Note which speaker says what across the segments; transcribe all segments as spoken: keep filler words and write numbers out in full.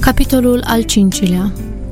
Speaker 1: Capitolul al cincilea.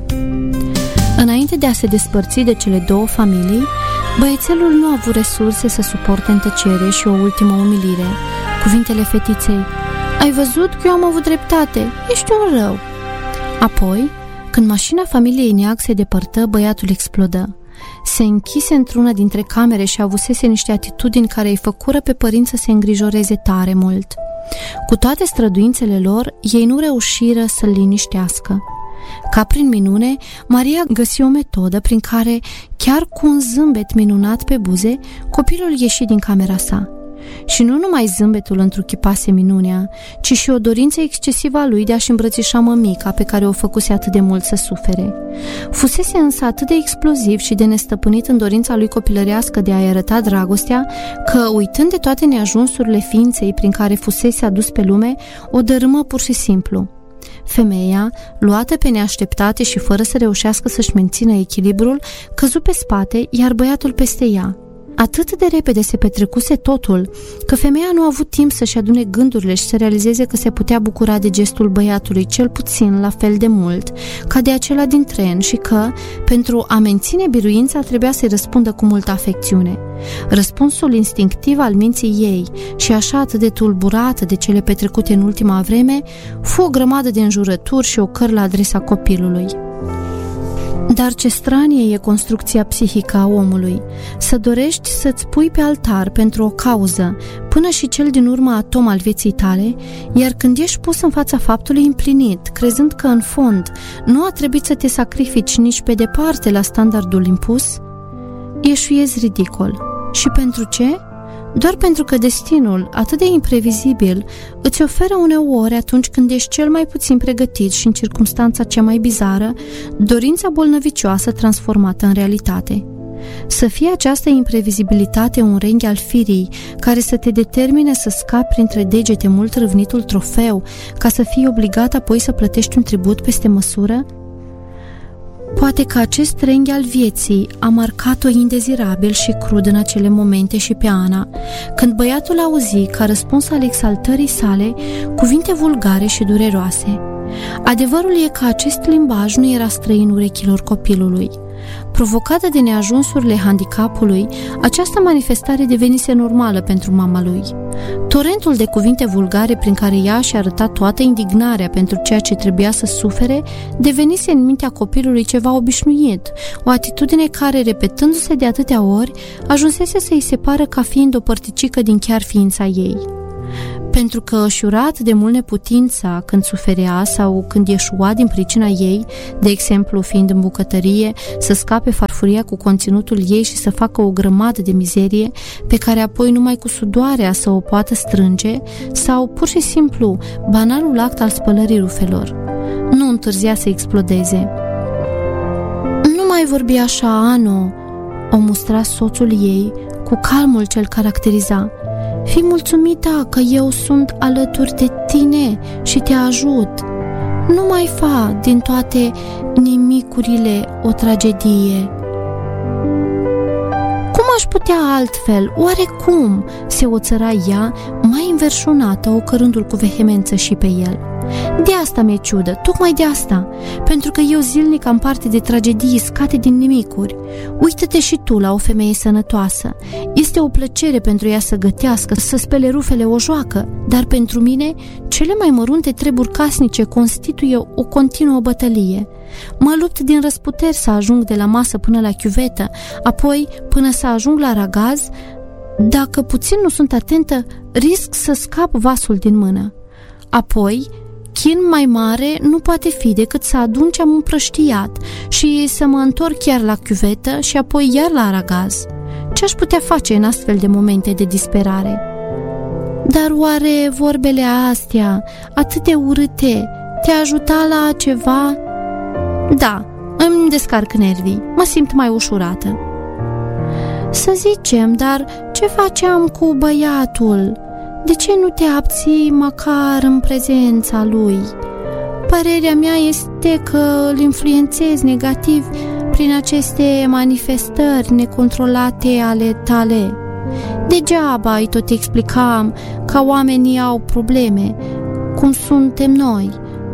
Speaker 1: Înainte de a se despărți de cele două familii, băiețelul nu a avut resurse să suporte în tăcere și o ultimă umilire. Cuvintele fetiței: "Ai văzut că eu am avut dreptate, ești un rău." Apoi, când mașina familiei Neag se depărtă, băiatul explodă. Se închise într-una dintre camere și avusese niște atitudini care îi făcură pe părinți să se îngrijoreze tare mult. Cu toate străduințele lor, ei nu reușiră să-l liniștească. Ca prin minune, Maria găsi o metodă prin care, chiar cu un zâmbet minunat pe buze, copilul ieși din camera sa. Și nu numai zâmbetul întruchipase minunea, ci și o dorință excesivă a lui de a-și îmbrățișa mămica pe care o făcuse atât de mult să sufere. Fusese însă atât de exploziv și de nestăpânit în dorința lui copilărească de a-i arăta dragostea, că, uitând de toate neajunsurile ființei prin care fusese adus pe lume, o dărâmă pur și simplu. Femeia, luată pe neașteptate și fără să reușească să-și mențină echilibrul, căzu pe spate, iar băiatul peste ea. Atât de repede se petrecuse totul, că femeia nu a avut timp să-și adune gândurile și să realizeze că se putea bucura de gestul băiatului cel puțin la fel de mult ca de acela din tren și că, pentru a menține biruința, trebuia să-i răspundă cu multă afecțiune. Răspunsul instinctiv al minții ei, și așa atât de tulburată de cele petrecute în ultima vreme, fu o grămadă de înjurături și ocări la adresa copilului. Dar ce stranie e construcția psihică a omului, să dorești să-ți pui pe altar pentru o cauză până și cel din urmă atom al vieții tale, iar când ești pus în fața faptului împlinit, crezând că în fond nu a trebuit să te sacrifici nici pe departe la standardul impus, ieșuiezi ridicol. Și pentru ce? Doar pentru că destinul, atât de imprevizibil, îți oferă uneori, atunci când ești cel mai puțin pregătit și în circumstanța cea mai bizară, dorința bolnăvicioasă transformată în realitate. Să fie această imprevizibilitate un renghi al firii care să te determine să scapi printre degete mult râvnitul trofeu, ca să fii obligat apoi să plătești un tribut peste măsură? Poate că acest renghi al vieții a marcat-o indezirabil și crud în acele momente și pe Ana, când băiatul auzi, ca răspuns al exaltării sale, cuvinte vulgare și dureroase. Adevărul e că acest limbaj nu era străin urechilor copilului. Provocată de neajunsurile handicapului, această manifestare devenise normală pentru mama lui. Torentul de cuvinte vulgare prin care ea și-a arătat toată indignarea pentru ceea ce trebuia să sufere devenise în mintea copilului ceva obișnuit, o atitudine care, repetându-se de atâtea ori, ajunsese să-i se pară ca fiind o părticică din chiar ființa ei. Pentru că își ura atât de mult neputința când suferea sau când ieșua din pricina ei, de exemplu fiind în bucătărie, să scape farfuria cu conținutul ei și să facă o grămadă de mizerie pe care apoi numai cu sudoarea să o poată strânge, sau pur și simplu banalul act al spălării rufelor. Nu întârzia să explodeze. "Nu mai vorbi așa, Ano," o mustra soțul ei cu calmul ce-l caracteriza. "Fii mulțumită că eu sunt alături de tine și te ajut. Nu mai fa din toate nimicurile o tragedie." "Cum aș putea altfel? Oarecum?" se oțăra ea, mai înverșunată, ocărându-l cu vehemență și pe el. "De asta mi-e ciudă, tocmai de asta, pentru că eu zilnic am parte de tragedii scate din nimicuri. Uită-te și tu la o femeie sănătoasă. Este o plăcere pentru ea să gătească, să spele rufele, o joacă, dar pentru mine cele mai mărunte treburi casnice constituie o continuă bătălie. Mă lupt din răsputeri să ajung de la masă până la chiuvetă, apoi până să ajung la ragaz. Dacă puțin nu sunt atentă, risc să scap vasul din mână. Apoi, chin mai mare nu poate fi decât să adun ce am împrăștiat și să mă întorc chiar la chiuvetă și apoi iar la aragaz. Ce-aș putea face în astfel de momente de disperare? Dar oare vorbele astea, atât de urâte, te ajuta la ceva?" "Da, îmi descarc nervii, mă simt mai ușurată." "Să zicem, dar ce faceam cu băiatul? De ce nu te abții măcar în prezența lui? Părerea mea este că îl influențezi negativ prin aceste manifestări necontrolate ale tale. Degeaba îi tot explicam că oamenii au probleme, cum suntem noi,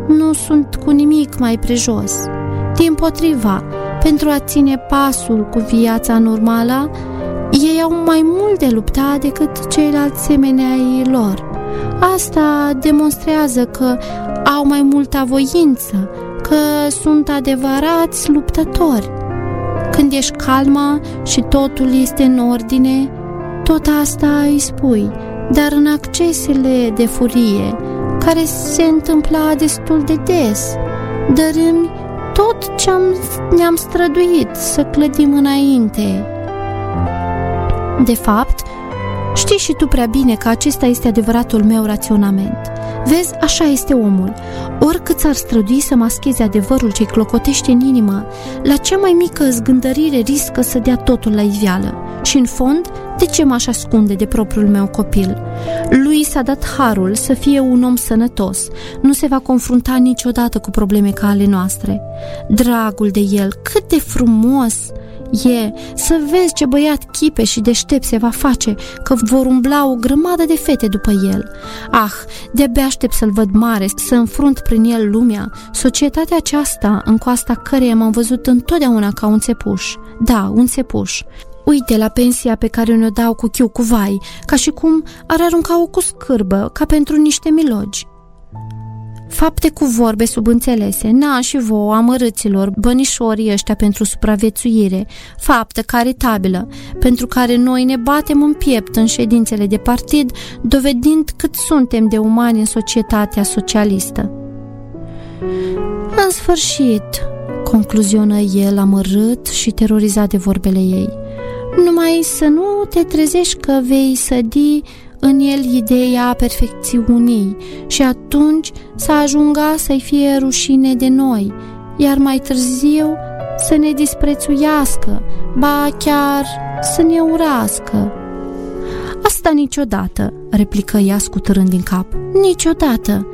Speaker 1: nu sunt cu nimic mai prejos. Dimpotriva, pentru a ține pasul cu viața normală, ei au mai mult de luptat decât ceilalți semenei lor. Asta demonstrează că au mai multă voință, că sunt adevărați luptători. Când ești calmă și totul este în ordine, tot asta îi spui, dar în accesele de furie, care se întâmpla destul de des, dărâmi tot ce ne-am străduit să clădim înainte. De fapt, știi și tu prea bine că acesta este adevăratul meu raționament. Vezi, așa este omul. Oricât s-ar strădui să mascheze adevărul ce-i clocotește în inimă, la cea mai mică zgândărire riscă să dea totul la iveală. Și în fond, de ce m-aș ascunde de propriul meu copil? Lui s-a dat harul să fie un om sănătos. Nu se va confrunta niciodată cu probleme ca ale noastre. Dragul de el, cât de frumos e să vezi ce băiat chipe și deștept se va face, că vor umbla o grămadă de fete după el. Ah, de-abia aștept să-l văd mare, să înfrunt prin el lumea, societatea aceasta în coasta căreia m-am văzut întotdeauna ca un țepuș. Da, un țepuș. Uite la pensia pe care ne-o dau cu chiu cu vai, ca și cum ar arunca-o cu scârbă, ca pentru niște milogi. Fapte cu vorbe subînțelese, na și vouă, amărâților, bănișorii ăștia pentru supraviețuire, faptă caritabilă, pentru care noi ne batem în piept în ședințele de partid, dovedind cât suntem de umani în societatea socialistă. În sfârșit, concluzionă el amărât și terorizat de vorbele ei, numai să nu te trezești că vei sădi în el ideea perfecțiunii și atunci să ajungă să-i fie rușine de noi, iar mai târziu să ne disprețuiască, ba chiar să ne urască. Asta niciodată, replică ea scutărând din cap. Niciodată.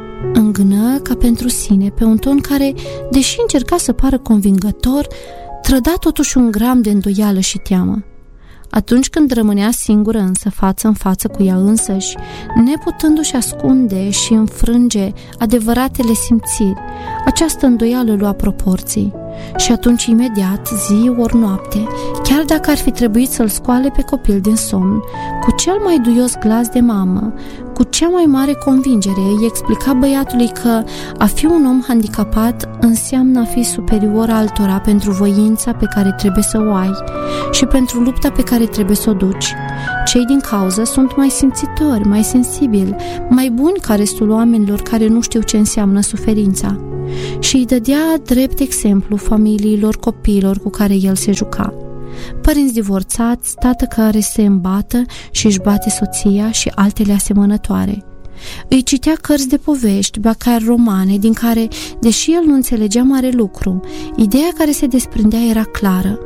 Speaker 1: Îngână ca pentru sine pe un ton care, deși încerca să pară convingător, trăda totuși un gram de îndoială și teamă. Atunci când rămânea singură însă față în față cu ea însăși, neputându-și ascunde și înfrânge adevăratele simțiri, această îndoială lua proporții. Și atunci imediat, zi ori noapte, chiar dacă ar fi trebuit să-l scoale pe copil din somn, cu cel mai duios glas de mamă, cu cea mai mare convingere, îi explica băiatului că a fi un om handicapat înseamnă a fi superior altora pentru voința pe care trebuie să o ai și pentru lupta pe care trebuie să o duci. Cei din cauză sunt mai simțitori, mai sensibili, mai buni ca restul oamenilor care nu știu ce înseamnă suferința. Și îi dădea drept exemplu familiilor copiilor cu care el se juca. Părinți divorțați, tată care se îmbată și își bate soția și altele asemănătoare. Îi citea cărți de povești, ba chiar romane, din care, deși el nu înțelegea mare lucru, ideea care se desprindea era clară.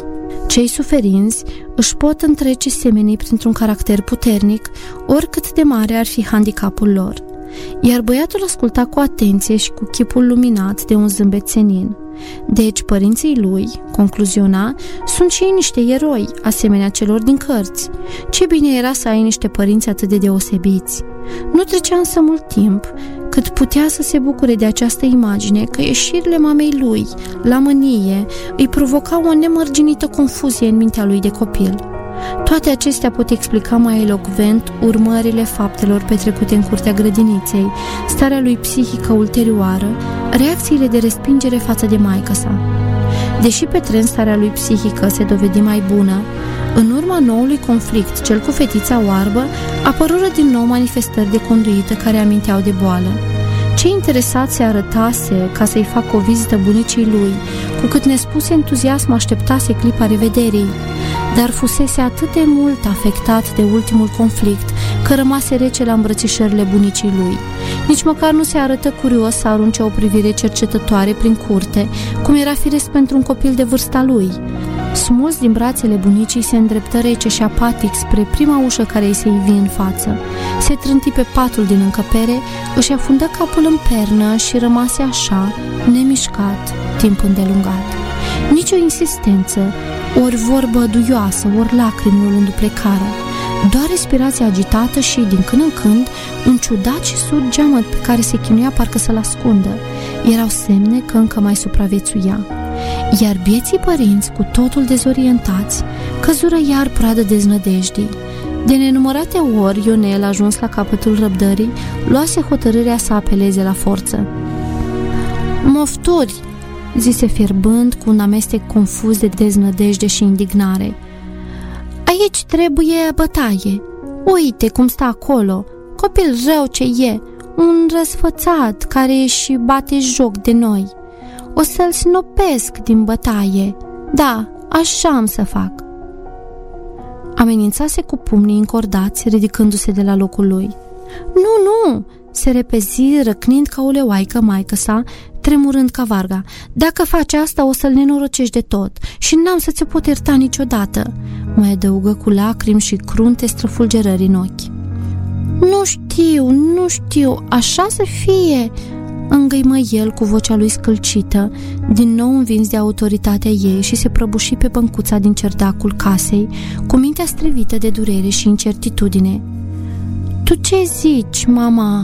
Speaker 1: Cei suferinți își pot întrece semenii printr-un caracter puternic, oricât de mare ar fi handicapul lor. Iar băiatul asculta cu atenție și cu chipul luminat de un zâmbet senin. Deci părinții lui, concluziona, sunt și ei niște eroi, asemenea celor din cărți. Ce bine era să ai niște părinți atât de deosebiți. Nu trecea însă mult timp cât putea să se bucure de această imagine că ieșirile mamei lui, la mânie, îi provoca o nemărginită confuzie în mintea lui de copil. Toate acestea pot explica mai elocvent urmările faptelor petrecute în curtea grădiniței, starea lui psihică ulterioară, reacțiile de respingere față de maică-sa. Deși pe tren starea lui psihică se dovedi mai bună, în urma noului conflict, cel cu fetița oarbă, apărură din nou manifestări de conduită care aminteau de boală. Ce interesat se arătase ca să-i facă o vizită bunicii lui, cu cât nespus entuziasm așteptase clipa revederii, dar fusese atât de mult afectat de ultimul conflict că rămase rece la îmbrățișările bunicii lui. Nici măcar nu se arătă curios să arunce o privire cercetătoare prin curte, cum era firesc pentru un copil de vârsta lui. Smuls din brațele bunicii, se îndreptă rece și apatic spre prima ușă care îi se ivi în față. Se trânti pe patul din încăpere, își afundă capul în pernă și rămase așa, nemișcat, timp îndelungat. Nici o insistență, ori vorbă duioasă, ori lacrimi nu îl înduplecară. doar respirația agitată și, din când în când, un ciudat și surd geamăt pe care se chinuia parcă să-l ascundă. Erau semne că încă mai supraviețuia. Iar bieții părinți, cu totul dezorientați, căzură iar pradă deznădejdii. De nenumărate ori, Ionel, ajuns la capătul răbdării, luase hotărârea să apeleze la forță. "Mofturi!" zise fierbând, cu un amestec confuz de deznădejde și indignare. "Aici trebuie bătaie. Uite cum stă acolo, copil rău ce e, un răsfățat care își bate joc de noi. O să-l snopesc din bătaie. Da, așa am să fac." Amenințase cu pumnii încordați, ridicându-se de la locul lui. "Nu, nu!" se repezi, răcnind ca o leoaică maică sa, tremurând ca varga. "Dacă faci asta, o să-l nenorocești de tot și n-am să ți-o pot ierta niciodată," mai adăugă cu lacrimi și crunte străfulgerări în ochi. "Nu știu, nu știu, așa să fie," îngăimă el cu vocea lui scâlcită, din nou învins de autoritatea ei, și se prăbuși pe băncuța din cerdacul casei, cu mintea strivită de durere și incertitudine. "Tu ce zici, mama?"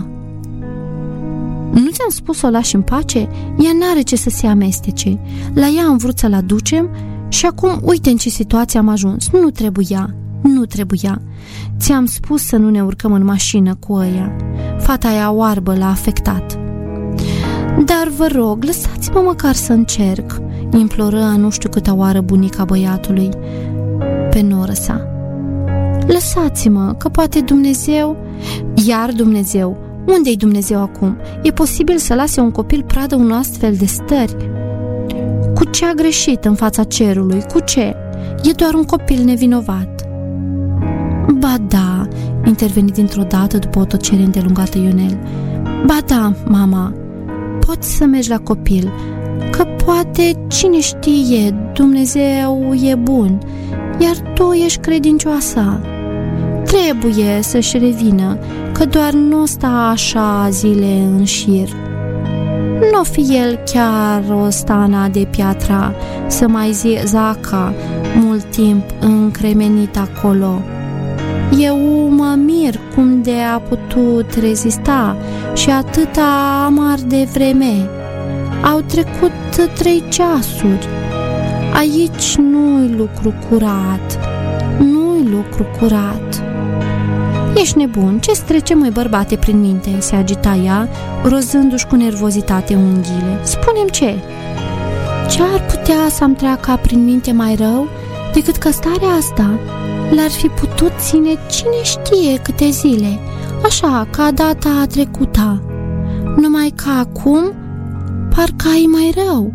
Speaker 1: "Nu ți-am spus să o lași în pace? Ea n-are ce să se amestece. La ea am vrut să-l aducem și acum uite în ce situație am ajuns. Nu trebuia, nu trebuia. Ți-am spus să nu ne urcăm în mașină cu ăia. Fata aia oarbă l-a afectat." "Dar vă rog, lăsați-mă măcar să încerc," imploră a nu știu câta oară bunica băiatului pe noră sa. "Lăsați-mă, că poate Dumnezeu..." "Iar Dumnezeu? Unde-i Dumnezeu acum? E posibil să lase un copil pradă unor astfel de stări? Cu ce a greșit în fața cerului? Cu ce? E doar un copil nevinovat." "Ba da," interveni dintr-o dată după o tăcere îndelungată Ionel. "Ba da, mama, poți să mergi la copil, că poate, cine știe, Dumnezeu e bun, iar tu ești credincioasa. Trebuie să-și revină, că doar nu sta așa zile în șir. Nu fi el chiar o stana de piatra să mai zi zaca mult timp încremenit acolo. Eu mă mir cum de a putut rezista și atâta amar de vreme. Au trecut trei ceasuri. Aici nu-i lucru curat. Nu-i lucru curat." "Ești nebun? Ce-ți trece, măi, bărbate, prin minte?" se agita ea, rozându-și cu nervozitate unghiile. "Spune-mi ce? Ce ar putea să-mi treacă prin minte mai rău decât că starea asta l-ar fi putut ține cine știe câte zile, așa ca data trecută, numai că acum parcă ai mai rău.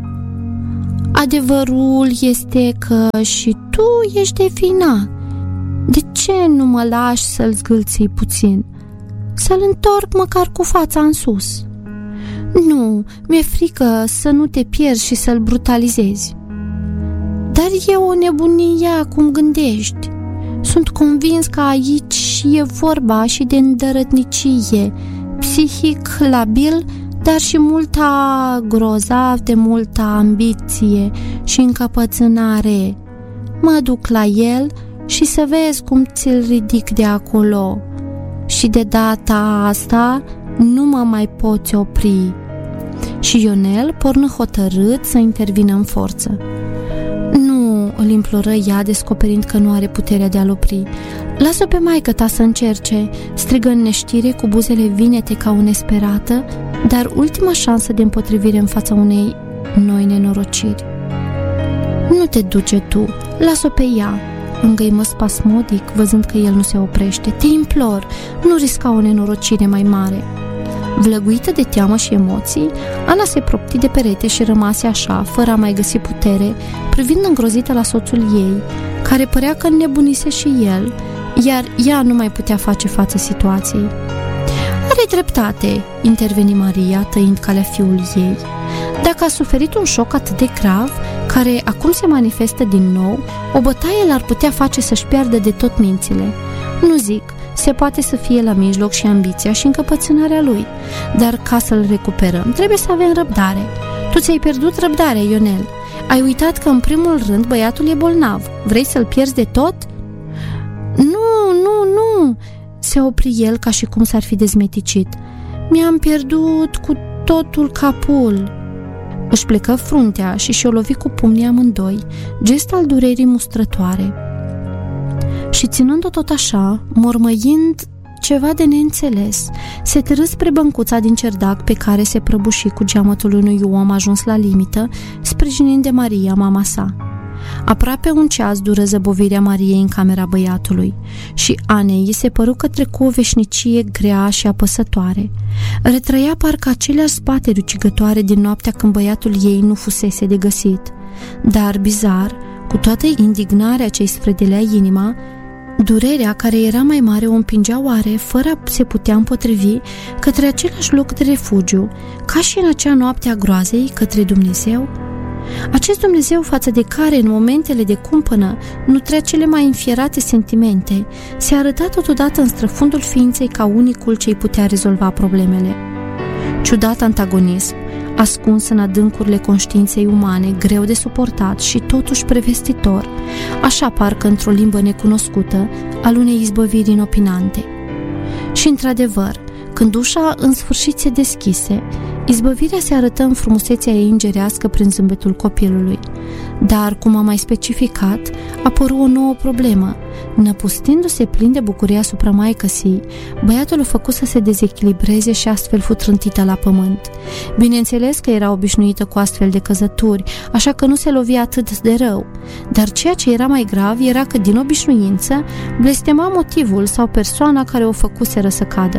Speaker 1: Adevărul este că și tu ești de vină. De ce nu mă lași să-l zgâlții puțin? Să-l întorc măcar cu fața în sus. Nu, mi-e frică să nu te pierzi și să-l brutalizezi. Dar e o nebunie cum gândești. Sunt convins că aici e vorba și de îndărătnicie, psihic labil, dar și multa grozav de multă ambiție și încăpățânare. Mă duc la el și să vezi cum ți-l ridic de acolo. Și de data asta nu mă mai poți opri." Și Ionel pornă hotărât să intervină în forță. "Nu," îl imploră ea, descoperind că nu are puterea de a-l opri. "Lasă-o pe maică ta să încerce," strigă în neștire, cu buzele vinete ca o nesperată, dar ultima șansă de împotrivire în fața unei noi nenorociri. "Nu te duce tu, lasă-o pe ea," îngăimă spasmodic, văzând că el nu se oprește. "Te implor, nu risca o nenorocire mai mare." Vlăguită de teamă și emoții, Ana se propti de perete și rămase așa, fără a mai găsi putere, privind îngrozită la soțul ei, care părea că înnebunise și el, iar ea nu mai putea face față situației. "Are dreptate," interveni Maria, tăind calea fiul ei. "Dacă a suferit un șoc atât de grav, care acum se manifestă din nou, o bătaie l-ar putea face să-și piardă de tot mințile. Nu zic, se poate să fie la mijloc și ambiția și încăpățânarea lui, dar ca să-l recuperăm, trebuie să avem răbdare. Tu ți-ai pierdut răbdarea, Ionel. Ai uitat că în primul rând băiatul e bolnav. Vrei să-l pierzi de tot?" Nu, nu, nu, se opri el ca și cum s-ar fi dezmeticit. Mi-am pierdut cu totul capul. Își plecă fruntea și și-o lovi cu pumnii amândoi, gest al durerii mustrătoare. Și ținând-o tot așa, mormăind ceva de neînțeles, se târâ spre băncuța din cerdac pe care se prăbuși cu geamătul unui om ajuns la limită, sprijinind de Maria, mama sa. Aproape un ceas dură zăbovirea Mariei în camera băiatului și Anei îi se păru că trecu o veșnicie grea și apăsătoare. Retrăia parcă aceleași spate ucigătoare din noaptea când băiatul ei nu fusese de găsit. Dar, bizar, cu toată indignarea ce îi sfredelea inima, durerea care era mai mare o împingea oare, fără a se putea împotrivi, către același loc de refugiu, ca și în acea noapte a groazei, către Dumnezeu? Acest Dumnezeu față de care, în momentele de cumpănă, nutrea cele mai înfierate sentimente, se arăta totodată în străfundul ființei ca unicul ce îi putea rezolva problemele. Ciudat antagonism, ascuns în adâncurile conștiinței umane, greu de suportat și totuși prevestitor, așa parcă într-o limbă necunoscută, al unei izbăviri inopinante. Și într-adevăr, când ușa în sfârșit se deschise, izbăvirea se arătă în frumusețea ei îngerească prin zâmbetul copilului. Dar, cum am mai specificat, apăru o nouă problemă. Năpustindu-se plin de bucurie asupra maicăsii, băiatul o făcu să se dezechilibreze și astfel fu trântită la pământ. Bineînțeles că era obișnuită cu astfel de căzături, așa că nu se lovia atât de rău. Dar ceea ce era mai grav era că, din obișnuință, blestema motivul sau persoana care o făcuseră să cadă.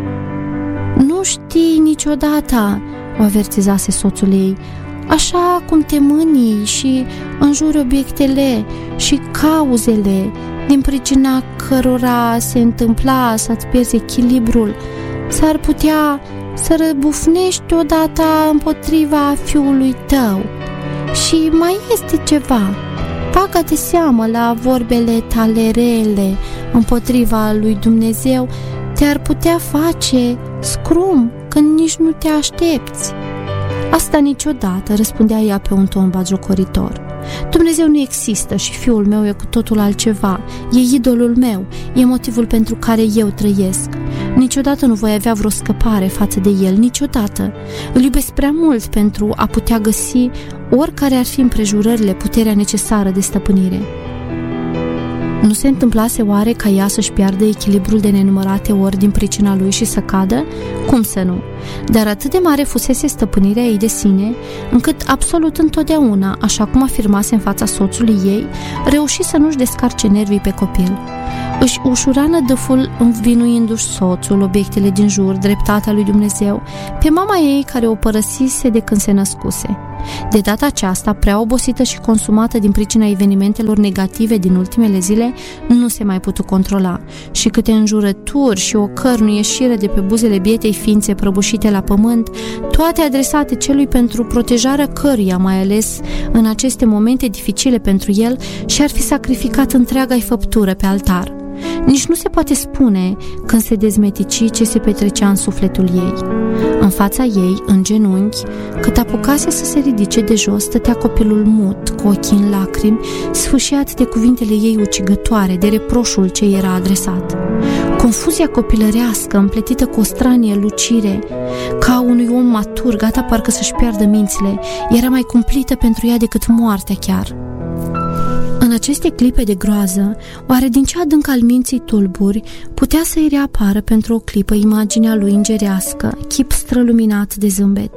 Speaker 1: "Nu știi niciodată," o avertizase soțul ei, "așa cum te mânii și înjuri obiectele și cauzele din pricina cărora se întâmpla să-ți pierzi echilibrul, s-ar putea să răbufnești odată împotriva fiului tău. Și mai este ceva, bagă-te seamă la vorbele tale rele împotriva lui Dumnezeu, te-ar putea face scrum când nici nu te aștepți." "Asta niciodată," răspundea ea pe un ton batjocoritor. "Dumnezeu nu există și fiul meu e cu totul altceva. E idolul meu, e motivul pentru care eu trăiesc. Niciodată nu voi avea vreo scăpare față de el, niciodată. Îl iubesc prea mult pentru a putea găsi, oricare ar fi împrejurările, puterea necesară de stăpânire." Nu se întâmplase oare ca ea să-și piardă echilibrul de nenumărate ori din pricina lui și să cadă? Cum să nu? Dar atât de mare fusese stăpânirea ei de sine, încât absolut întotdeauna, așa cum afirmase în fața soțului ei, reuși să nu-și descarce nervii pe copil. Își ușura nădâful învinuindu-și soțul, obiectele din jur, dreptatea lui Dumnezeu, pe mama ei care o părăsise de când se născuse. De data aceasta, prea obosită și consumată din pricina evenimentelor negative din ultimele zile, nu se mai putu controla și câte înjurături și ocări nu ieșiră de pe buzele bietei ființe prăbușite la pământ, toate adresate celui pentru protejarea căruia, mai ales în aceste momente dificile pentru el, și-ar fi sacrificat întreaga-i făptură pe altar. Nici nu se poate spune când se dezmetici ce se petrecea în sufletul ei. În fața ei, în genunchi, cât apucase să se ridice de jos, stătea copilul mut, cu ochii în lacrimi, sfâșiat de cuvintele ei ucigătoare, de reproșul ce i era adresat. Confuzia copilărească, împletită cu o stranie lucire, ca a unui om matur, gata parcă să-și piardă mințile, era mai cumplită pentru ea decât moartea chiar. În aceste clipe de groază, oare din ce adânc al minții tulburi putea să-i reapară pentru o clipă imaginea lui îngerească, chip străluminat de zâmbet?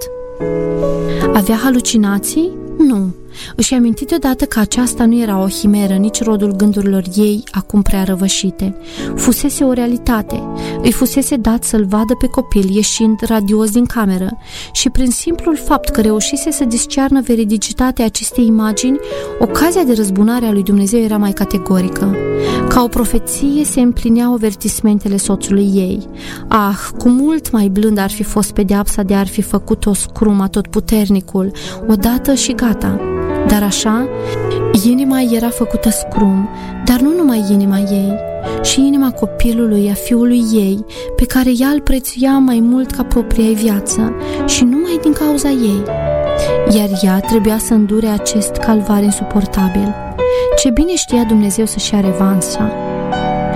Speaker 1: Avea halucinații? Nu. Își aminti deodată că aceasta nu era o himeră, nici rodul gândurilor ei acum prea răvășite. Fusese o realitate. Îi fusese dat să-l vadă pe copil ieșind radios din cameră și prin simplul fapt că reușise să discearnă veridicitatea acestei imagini, ocazia de răzbunare a lui Dumnezeu era mai categorică. Ca o profeție se împlineau avertismentele soțului ei. Ah, cu mult mai blând ar fi fost pedeapsa de ar fi făcut-o scrum atotputernicul, odată și gata. Dar așa, inima era făcută scrum, dar nu numai inima ei, și inima copilului, a fiului ei, pe care ea îl prețuia mai mult ca propria ei viață și numai din cauza ei. Iar ea trebuia să îndure acest calvar insuportabil. Ce bine știa Dumnezeu să-și ia revanșa. Cunoștea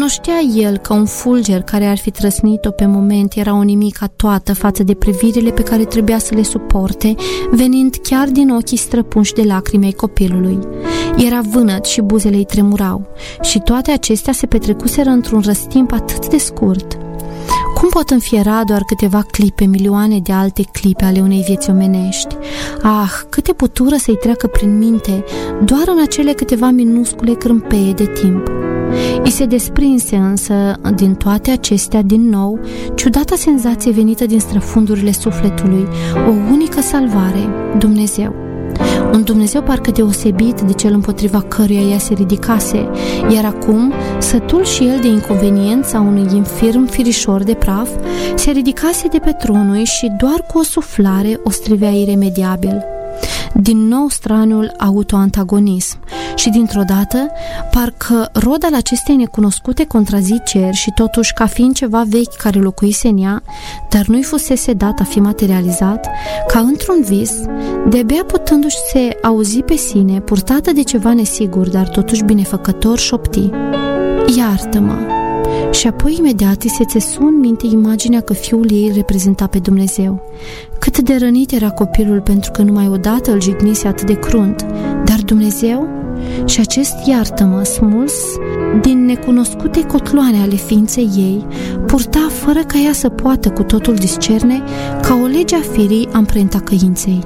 Speaker 1: Cunoștea el că un fulger care ar fi trăsnit-o pe moment era o nimica toată față de privirile pe care trebuia să le suporte, venind chiar din ochii străpunși de lacrimi ai copilului. Era vânăt și buzele îi tremurau, și toate acestea se petrecuseră într-un răstimp atât de scurt. Cum pot înfiera doar câteva clipe, milioane de alte clipe ale unei vieți omenești? Ah, câte putură să-i treacă prin minte doar în acele câteva minuscule crâmpeie de timp. I se desprinse însă din toate acestea din nou ciudata senzație venită din străfundurile sufletului, o unică salvare, Dumnezeu. Un Dumnezeu parcă deosebit de cel împotriva căruia ea se ridicase, iar acum, sătul și el de inconveniența unui infirm firișor de praf, se ridicase de pe tronul și doar cu o suflare o strivea iremediabil. Din nou straniul autoantagonism și dintr-o dată, parcă rod al acestei necunoscute contraziceri și totuși ca fiind ceva vechi care locuise în ea, dar nu-i fusese dat a fi materializat, ca într-un vis, de-abia putându-și se auzi pe sine, purtată de ceva nesigur, dar totuși binefăcător, șopti: "Iartă-mă!" Și apoi imediat îi se țesu în minte imaginea că fiul ei reprezenta pe Dumnezeu. Cât de rănit era copilul pentru că numai odată îl jignise atât de crunt, dar Dumnezeu? Și acest iartă-mă smuls din necunoscute cotloane ale ființei ei, purta fără ca ea să poată cu totul discerne, ca o lege a firii amprenta căinței.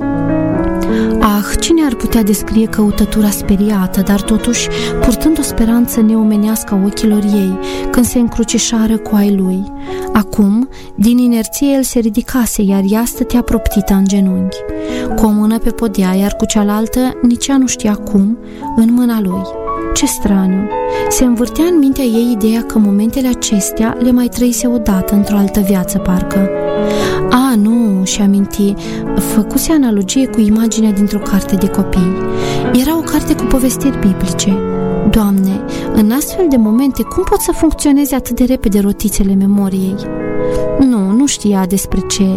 Speaker 1: Ah, cine ar putea descrie căutătura speriată, dar totuși purtând o speranță neomenească a ochilor ei, când se încrucișară cu ai lui. Acum, din inerție el se ridicase, iar ea stătea proptită în genunchi, cu o mână pe podea, iar cu cealaltă, nici ea nu știa cum, în mâna lui. Ce straniu! Se învârtea în mintea ei ideea că momentele acestea le mai trăise odată într-o altă viață, parcă. A, nu, și aminti, făcuse analogie cu imaginea dintr-o carte de copii. Era o carte cu povestiri biblice. Doamne, în astfel de momente, cum pot să funcționeze atât de repede rotițele memoriei? Nu, nu știa despre ce.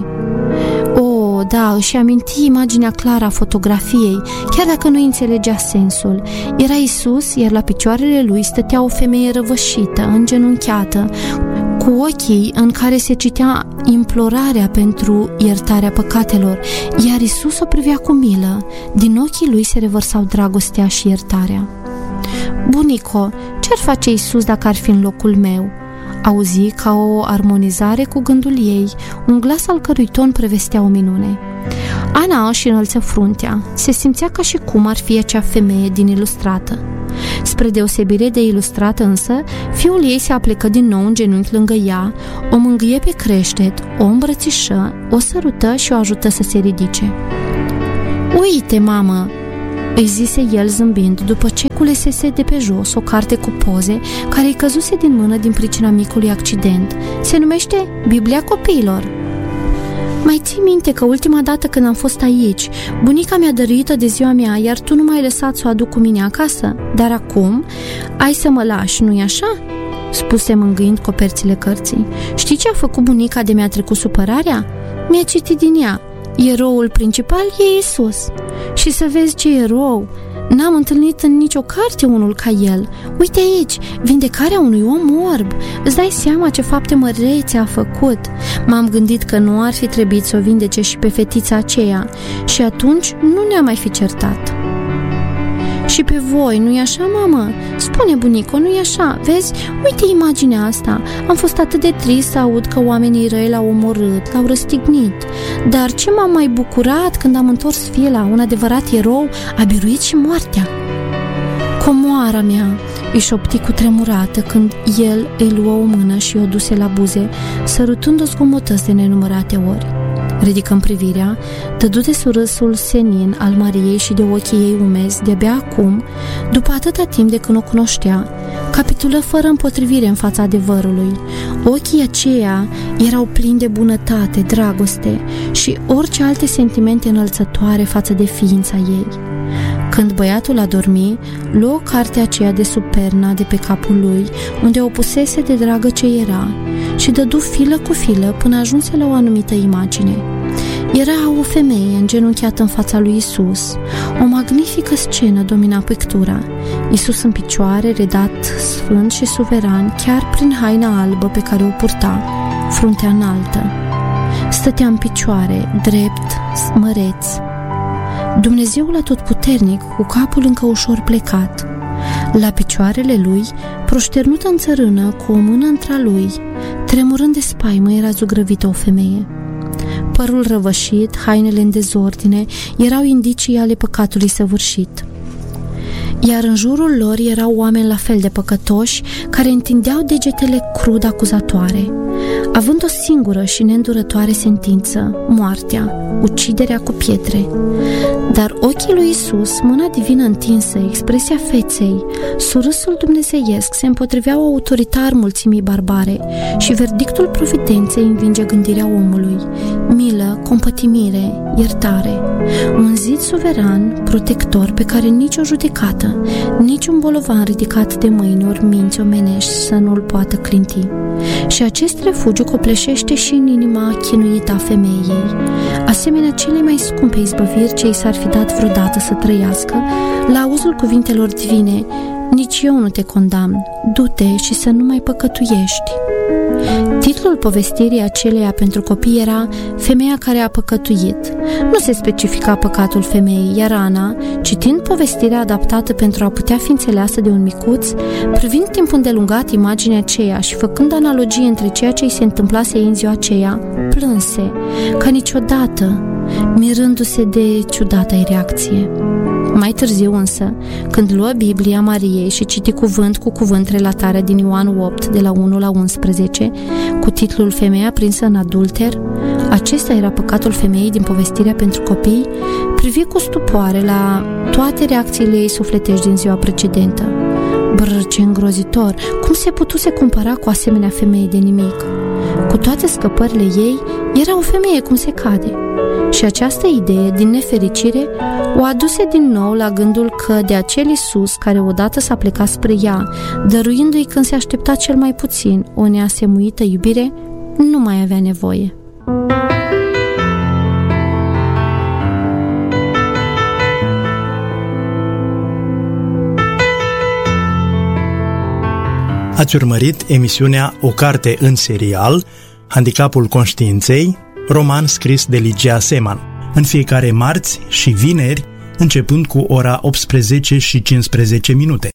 Speaker 1: O, da, își aminti imaginea clară a fotografiei, chiar dacă nu înțelegea sensul. Era Isus, iar la picioarele lui stătea o femeie răvășită, îngenunchiată, cu ochii în care se citea implorarea pentru iertarea păcatelor, iar Isus o privea cu milă. Din ochii lui se revărsau dragostea și iertarea. Bunico, ce-ar face Isus dacă ar fi în locul meu? Auzi ca o armonizare cu gândul ei, un glas al cărui ton prevestea o minune. Ana își înălță fruntea, se simțea ca și cum ar fi acea femeie din Ilustrată. Spre deosebire de Ilustrată însă, fiul ei se aplecă din nou în genunchi lângă ea, o mângâie pe creștet, o îmbrățișă, o sărută și o ajută să se ridice. "Uite, mamă!" îi zise el zâmbind, după ce culesese de pe jos o carte cu poze care îi căzuse din mână din pricina micului accident. Se numește Biblia copiilor. "Mai ții minte că ultima dată când am fost aici, bunica mi-a dăruit-o de ziua mea, iar tu nu m-ai lăsat să o aduc cu mine acasă? Dar acum ai să mă lași, nu-i așa?" spuse mângâind coperțile cărții. "Știi ce a făcut bunica de mi-a trecut supărarea? Mi-a citit din ea. Eroul principal e Isus. Și să vezi ce erou! N-am întâlnit în nicio carte unul ca el. Uite aici, vindecarea unui om orb. Îți dai seama ce fapte mărețe a făcut. M-am gândit că nu ar fi trebuit să o vindece și pe fetița aceea. Și atunci nu ne-a mai fi certat." "Și pe voi, nu-i așa, mamă? Spune, bunico, nu-i așa? Vezi, uite imaginea asta. Am fost atât de trist să aud că oamenii răi l-au omorât, l-au răstignit. Dar ce m-am mai bucurat când am întors fiela, un adevărat erou, a biruit și moartea." "Comoara mea!" îi șopti cu tremurată când el îi luă o mână și o duse la buze, sărutând-o zgomotăs de nenumărate ori. Ridicând privirea, dădu de surâsul senin al Mariei și de ochii ei umezi, de-abia acum, după atâta timp de când o cunoștea, capitulă fără împotrivire în fața adevărului. Ochii aceia erau plini de bunătate, dragoste și orice alte sentimente înălțătoare față de ființa ei. Când băiatul a dormit, luă cartea aceea de sub perna de pe capul lui, unde o pusese de dragă ce era, și dădu filă cu filă până ajunse la o anumită imagine. Era o femeie îngenunchiată în fața lui Isus. O magnifică scenă domina pictura. Isus în picioare, redat sfânt și suveran, chiar prin haina albă pe care o purta, fruntea înaltă. Stătea în picioare, drept, măreț. Dumnezeul atotputernic, cu capul încă ușor plecat. La picioarele lui, proșternută în țărână, cu o mână între lui, tremurând de spaimă, era zugrăvită o femeie. Părul răvășit, hainele în dezordine, erau indicii ale păcatului săvârșit. Iar în jurul lor erau oameni la fel de păcătoși, care întindeau degetele crud acuzatoare, având o singură și neîndurătoare sentință, moartea, uciderea cu pietre. Dar ochii lui Isus, mâna divină întinsă, expresia feței, surâsul dumnezeiesc se împotriveau autoritar mulțimii barbare și verdictul providenței învinge gândirea omului. Milă, compătimire, iertare. Un zid suveran, protector, pe care nicio judecată, niciun bolovan ridicat de mâini ori minți omenești să nu-l poată clinti. Și acest refugiu copleșește și în inima chinuită a femeii, asemenea celei mai scumpe izbăviri ce i s-ar fi dat vreodată să trăiască, la auzul cuvintelor divine: nici eu nu te condamn, du-te și să nu mai păcătuiești. Titlul povestirii aceleia pentru copii era Femeia care a păcătuit. Nu se specifica păcatul femeii, iar Ana, citind povestirea adaptată pentru a putea fi înțeleasă de un micuț, privind timp îndelungat imaginea aceea și făcând analogie între ceea ce îi se întâmplase ei în ziua aceea, plânse, ca niciodată, mirându-se de ciudata-i reacție. Mai târziu însă, când luă Biblia Mariei și citi cuvânt cu cuvânt relatarea din Ioan opt, de la unu la unsprezece, cu titlul Femeia prinsă în adulter, acesta era păcatul femeii din povestirea pentru copii, privi cu stupoare la toate reacțiile ei sufletești din ziua precedentă. Brr, ce îngrozitor! Cum se putuse compara cu asemenea femeie de nimic? Cu toate scăpările ei, era o femeie cum se cade. Și această idee, din nefericire, o aduse din nou la gândul că de acel Iisus care odată s-a plecat spre ea, dăruindu-i când se aștepta cel mai puțin o neasemuită iubire, nu mai avea nevoie.
Speaker 2: Ați urmărit emisiunea O carte în serial, Handicapul conștiinței, roman scris de Ligia Seman, în fiecare marți și vineri, începând cu ora optsprezece și cincisprezece minute.